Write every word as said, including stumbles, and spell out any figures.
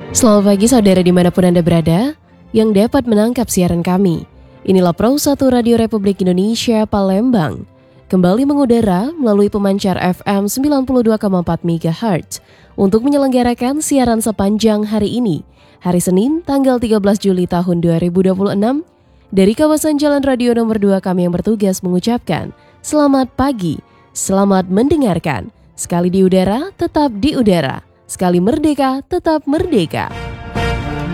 Selamat pagi saudara dimanapun Anda berada yang dapat menangkap siaran kami. Inilah Pro satu Radio Republik Indonesia Palembang. Kembali mengudara melalui pemancar F M sembilan puluh dua koma empat megahertz untuk menyelenggarakan siaran sepanjang hari ini, hari Senin tanggal tiga belas Juli tahun dua ribu dua puluh enam. Dari kawasan Jalan Radio nomor dua kami yang bertugas mengucapkan selamat pagi, selamat mendengarkan. Sekali di udara, tetap di udara. Sekali merdeka, tetap merdeka.